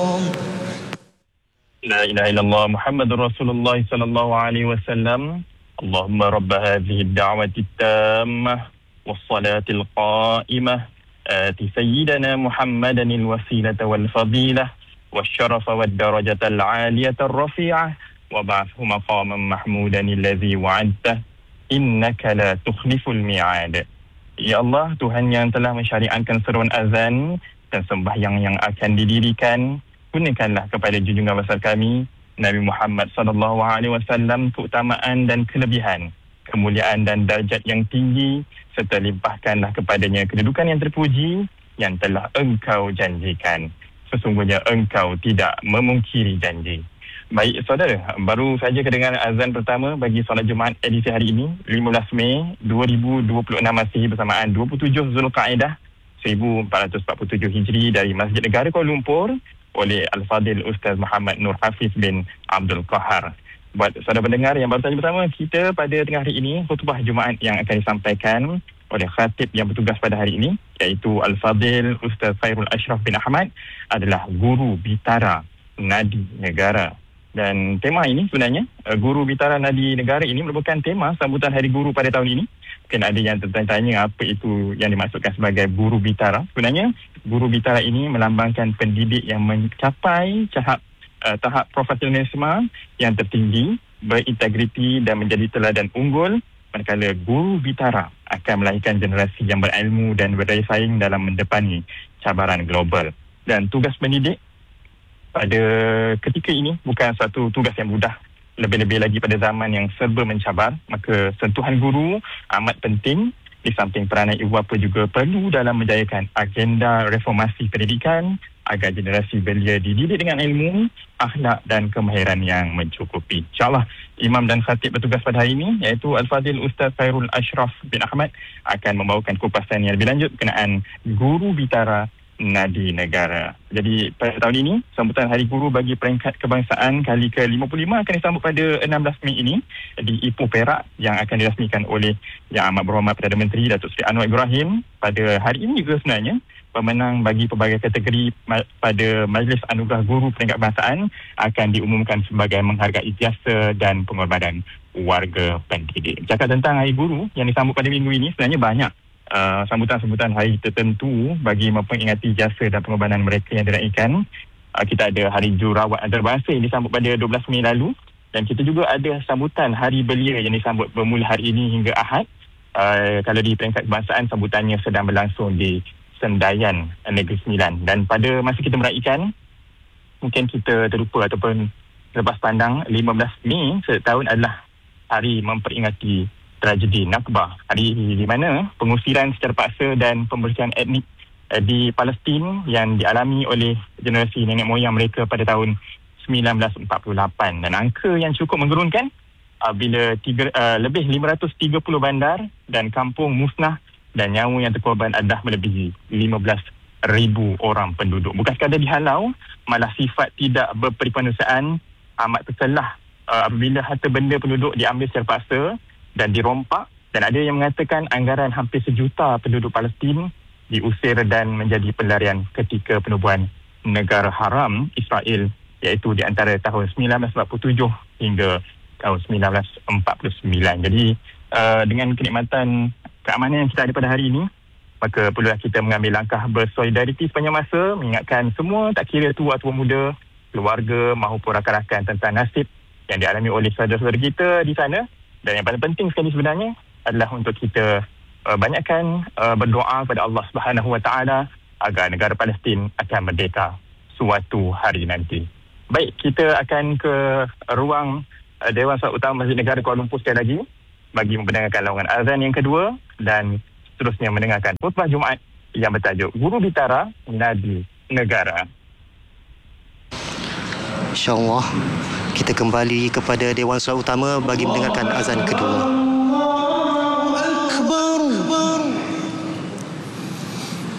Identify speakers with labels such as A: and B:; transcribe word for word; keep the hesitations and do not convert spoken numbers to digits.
A: لا إله إلا الله محمد رسول الله صلى الله عليه وسلم. اللهم رب هذه الدعوة التامة والصلاة القائمة آت سيدنا محمدا الوسيلة والفضيلة والشرف والدرجة العالية الرفيعة وابعثه مقاما محمودا الذي وعدته إنك لا تخلف الميعاد. Ya Allah, Tuhan yang telah mensyariatkan seruan azan dan sembahyang yang akan didirikan, gunakanlah kepada junjungan besar kami Nabi Muhammad sallallahu alaihi wasallam keutamaan dan kelebihan, kemuliaan dan darjat yang tinggi, serta limpahkanlah kepadanya kedudukan yang terpuji yang telah Engkau janjikan. Sesungguhnya Engkau tidak memungkiri janji. Baik saudara, baru saja kedengaran azan pertama bagi solat Jumaat edisi hari ini, lima belas Mei dua ribu dua puluh enam Masihi bersamaan dua puluh tujuh Zulkaidah seribu empat ratus empat puluh tujuh Hijri dari Masjid Negara Kuala Lumpur oleh Al-Fadil Ustaz Muhammad Nur Hafiz bin Abdul Qahar. Buat saudara pendengar yang baru saja bersama kita pada tengah hari ini, khutbah Jumaat yang akan disampaikan oleh khatib yang bertugas pada hari ini, iaitu Al-Fadil Ustaz Khairul Ashraf bin Ahmad, adalah Guru Bitara Nadi Negara. Dan tema ini sebenarnya, Guru Bitara Nadi Negara ini merupakan tema sambutan Hari Guru pada tahun ini. Mungkin ada yang tertanya-tanya apa itu yang dimaksudkan sebagai Guru Bitara. Sebenarnya, Guru Bitara ini melambangkan pendidik yang mencapai tahap, uh, tahap profesionalisme yang tertinggi, berintegriti dan menjadi teladan unggul, manakala Guru Bitara akan melahirkan generasi yang berilmu dan berdaya saing dalam mendepani cabaran global. Dan tugas pendidik pada ketika ini bukan satu tugas yang mudah, lebih-lebih lagi pada zaman yang serba mencabar. Maka sentuhan guru amat penting. Di samping peranan ibu bapa juga perlu dalam menjayakan agenda reformasi pendidikan agar generasi belia dididik dengan ilmu, akhlak dan kemahiran yang mencukupi. InsyaAllah imam dan khatib bertugas pada hari ini, iaitu Al-Fadil Ustaz Khairul Ashraf bin Ahmad, akan membawakan kupasan yang lebih lanjut berkenaan Guru Bitara Nadi Negara. Jadi pada tahun ini, sambutan Hari Guru bagi peringkat kebangsaan kali ke lima puluh lima akan disambut pada enam belas Mei ini di Ipoh Perak, yang akan dirasmikan oleh Yang Amat Berhormat Perdana Menteri Datuk Seri Anwar Ibrahim. Pada hari ini juga sebenarnya, pemenang bagi pelbagai kategori pada Majlis Anugerah Guru Peringkat Kebangsaan akan diumumkan sebagai menghargai jasa dan pengorbanan warga pendidik. Cakap tentang Hari Guru yang disambut pada minggu ini, sebenarnya banyak Uh, sambutan-sambutan hari tertentu bagi memperingati jasa dan pengorbanan mereka yang diraihkan. Uh, kita ada Hari Jururawat Antarabangsa yang disambut pada dua belas Mei lalu, dan kita juga ada sambutan Hari Belia yang disambut bermula hari ini hingga Ahad. Uh, kalau di peringkat kebangsaan, sambutannya sedang berlangsung di Sendayan Negeri Sembilan. Dan pada masa kita meraihkan, mungkin kita terlupa ataupun lepas pandang, lima belas Mei setahun adalah hari memperingati tragedi Nakbah, hari di mana pengusiran secara paksa dan pembersihan etnik di Palestin yang dialami oleh generasi nenek moyang mereka pada tahun sembilan belas empat puluh lapan. Dan angka yang cukup menggerunkan bila tiga, uh, lebih lima ratus tiga puluh bandar dan kampung musnah dan nyawa yang terkorban adalah melebihi lima belas ribu orang penduduk. Bukan sekadar dihalau, malah sifat tidak berperibahasaan amat tercelah uh, apabila harta benda penduduk diambil secara paksa dan dirompak. Dan ada yang mengatakan anggaran hampir sejuta penduduk Palestin diusir dan menjadi pelarian ketika penubuhan negara haram Israel, iaitu di antara tahun sembilan belas empat puluh tujuh hingga tahun sembilan belas empat puluh sembilan. Jadi uh, dengan kenikmatan keamanan yang kita ada pada hari ini, maka perlulah kita mengambil langkah bersolidariti sepanjang masa, mengingatkan semua, tak kira tua atau muda, keluarga maupun rakan-rakan, tentang nasib yang dialami oleh saudara-saudara kita di sana. Dan yang paling penting sekali sebenarnya adalah untuk kita uh, banyakkan uh, berdoa kepada Allah Subhanahu Wa Taala agar negara Palestin akan merdeka suatu hari nanti. Baik, kita akan ke ruang uh, Dewan Solat Utama Masjid Negara Kuala Lumpur sekali lagi bagi mendengarkan laungan azan yang kedua dan seterusnya mendengarkan khutbah Jumaat yang bertajuk Guru Bitara Nadi Negara.
B: InsyaAllah kita kembali kepada Dewan Solat Utama bagi mendengarkan azan kedua.